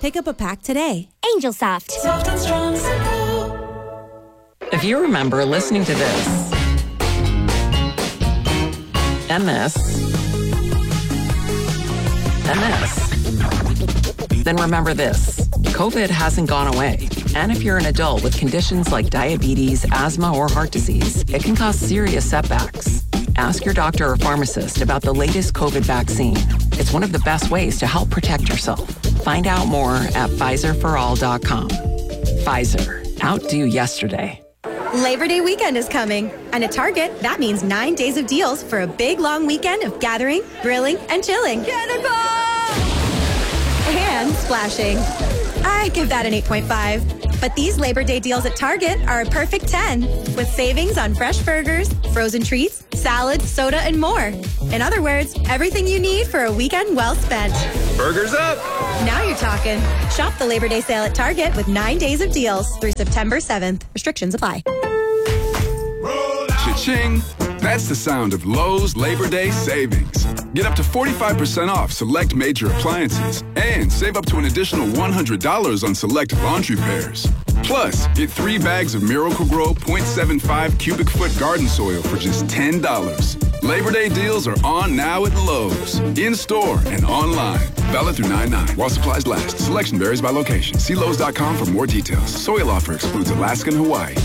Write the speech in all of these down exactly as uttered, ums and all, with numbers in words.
Pick up a pack today. Angel Soft. Soft and strong, simple. If you remember listening to this and this and this, then remember this. COVID hasn't gone away. And if you're an adult with conditions like diabetes, asthma, or heart disease, it can cause serious setbacks. Ask your doctor or pharmacist about the latest COVID vaccine. It's one of the best ways to help protect yourself. Find out more at Pfizer for all dot com. Pfizer. Outdo yesterday. Labor Day weekend is coming, and at Target, that means nine days of deals for a big, long weekend of gathering, grilling, and chilling. Cannonball! And splashing. I give that an eight point five. But these Labor Day deals at Target are a perfect ten, with savings on fresh burgers, frozen treats, salads, soda, and more. In other words, everything you need for a weekend well spent. Burgers up! Now you're talking. Shop the Labor Day sale at Target with nine days of deals through September seventh. Restrictions apply. Cha-ching! That's the sound of Lowe's Labor Day savings. Get up to forty-five percent off select major appliances and save up to an additional one hundred dollars on select laundry pairs. Plus, get three bags of Miracle-Gro point seven five cubic foot garden soil for just ten dollars. Labor Day deals are on now at Lowe's, in-store and online. Valid through nine nine while supplies last. Selection varies by location. See Lowe's dot com for more details. Soil offer excludes Alaska and Hawaii.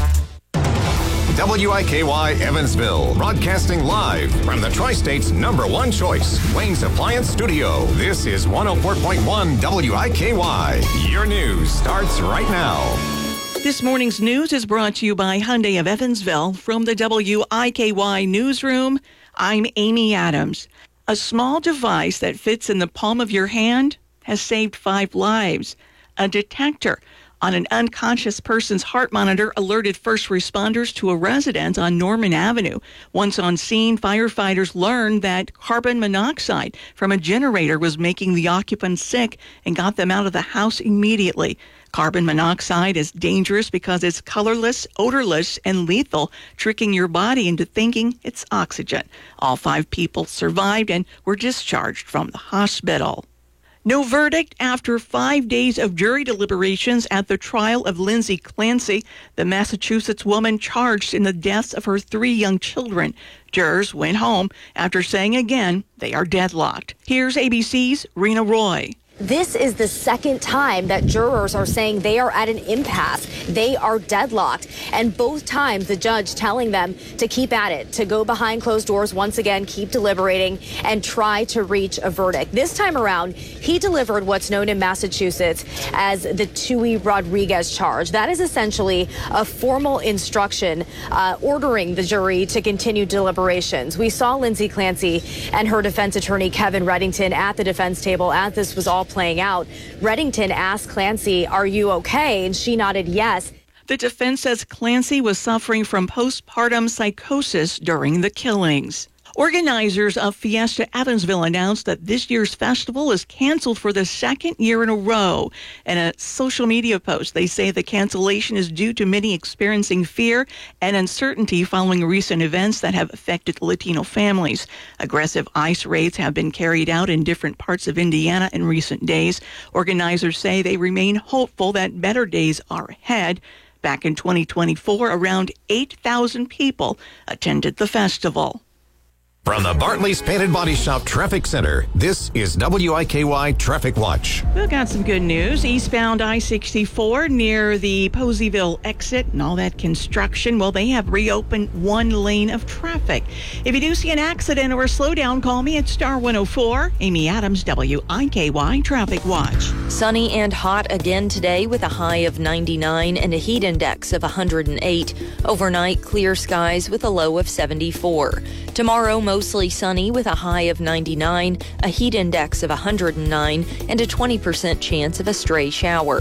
W I K Y Evansville, broadcasting live from the Tri-State's number one choice, Wayne's Appliance Studio. This is one oh four point one W I K Y. Your news starts right now. This morning's news is brought to you by Hyundai of Evansville. From the W I K Y newsroom, I'm Amy Adams. A small device that fits in the palm of your hand has saved five lives. A detector on an unconscious person's heart monitor alerted first responders to a residence on Norman Avenue. Once on scene, firefighters learned that carbon monoxide from a generator was making the occupants sick and got them out of the house immediately. Carbon monoxide is dangerous because it's colorless, odorless, and lethal, tricking your body into thinking it's oxygen. All five people survived and were discharged from the hospital. No verdict after five days of jury deliberations at the trial of Lindsay Clancy, the Massachusetts woman charged in the deaths of her three young children. Jurors went home after saying again they are deadlocked. Here's A B C's Rena Roy. This is the second time that jurors are saying they are at an impasse. They are deadlocked. And both times the judge telling them to keep at it, to go behind closed doors once again, keep deliberating, and try to reach a verdict. This time around, he delivered what's known in Massachusetts as the Tui Rodriguez charge. That is essentially a formal instruction uh, ordering the jury to continue deliberations. We saw Lindsay Clancy and her defense attorney, Kevin Reddington, at the defense table as this was all playing out. Reddington asked Clancy, "Are you okay?" And she nodded yes. The defense says Clancy was suffering from postpartum psychosis during the killings. Organizers of Fiesta Evansville announced that this year's festival is canceled for the second year in a row. In a social media post, they say the cancellation is due to many experiencing fear and uncertainty following recent events that have affected Latino families. Aggressive ICE raids have been carried out in different parts of Indiana in recent days. Organizers say they remain hopeful that better days are ahead. Back in twenty twenty-four, around eight thousand people attended the festival. From the Bartley's Painted Body Shop Traffic Center, this is W I K Y Traffic Watch. We've got some good news. Eastbound I sixty-four near the Poseyville exit and all that construction, well, they have reopened one lane of traffic. If you do see an accident or a slowdown, call me at Star one oh four. Amy Adams, W I K Y Traffic Watch. Sunny and hot again today with a high of ninety-nine and a heat index of one hundred eight. Overnight, clear skies with a low of seventy-four. Tomorrow, mostly sunny with a high of ninety-nine, a heat index of one hundred nine, and a twenty percent chance of a stray shower.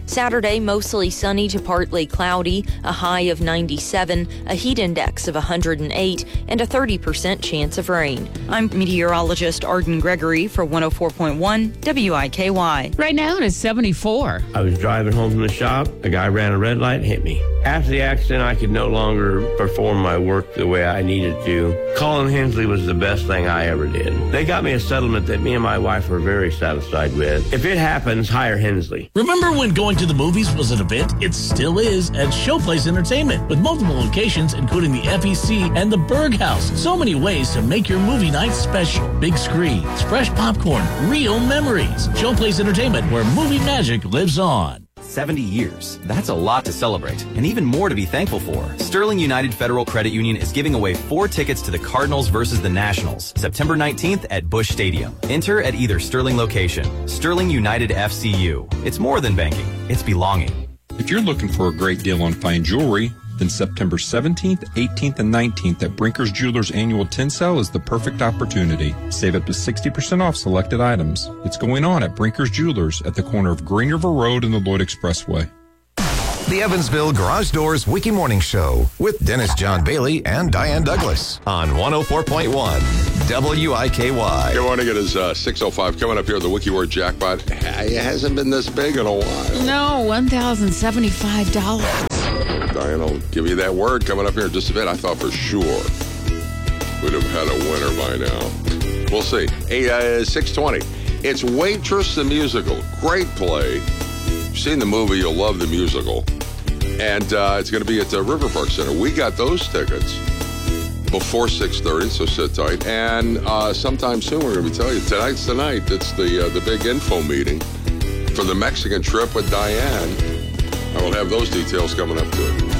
Saturday, mostly sunny to partly cloudy, a high of ninety-seven, a heat index of one hundred eight, and a thirty percent chance of rain. I'm meteorologist Arden Gregory for one oh four point one W I K Y. Right now it is seventy-four. I was driving home from the shop. A guy ran a red light and hit me. After the accident, I could no longer perform my work the way I needed to. Calling Hensley was the best thing I ever did. They got me a settlement that me and my wife were very satisfied with. If it happens, hire Hensley. Remember when going to the movies was an event? It still is at Showplace Entertainment, with multiple locations including the F E C and the Berg House. So many ways to make your movie night special. Big screens, fresh popcorn, real memories. Showplace Entertainment, where movie magic lives on. seventy years. That's a lot to celebrate, and even more to be thankful for. Sterling United Federal Credit Union is giving away four tickets to the Cardinals versus the Nationals, September nineteenth at Busch Stadium. Enter at either Sterling location. Sterling United F C U. It's more than banking. It's belonging. If you're looking for a great deal on fine jewelry, then September seventeenth, eighteenth, and nineteenth at Brinker's Jewelers Annual Tin Sale is the perfect opportunity. Save up to sixty percent off selected items. It's going on at Brinker's Jewelers at the corner of Green River Road and the Lloyd Expressway. The Evansville Garage Doors Wiki Morning Show with Dennis John Bailey and Diane Douglas on one oh four point one W I K Y. Good morning. It is uh, six oh five. Coming up here, the Wiki Word Jackpot. It hasn't been this big in a while. No, one thousand seventy-five dollars. Diane will give you that word coming up here in just a bit. I thought for sure we'd have had a winner by now. We'll see. Hey, uh, six twenty. It's Waitress the Musical. Great play. If you've seen the movie, you'll love the musical. And uh, it's going to be at the River Park Center. We got those tickets before six thirty, so sit tight. And uh, sometime soon, we're going to be telling you, tonight's the night. It's the, uh, the big info meeting for the Mexican trip with Diane. I will have those details coming up too.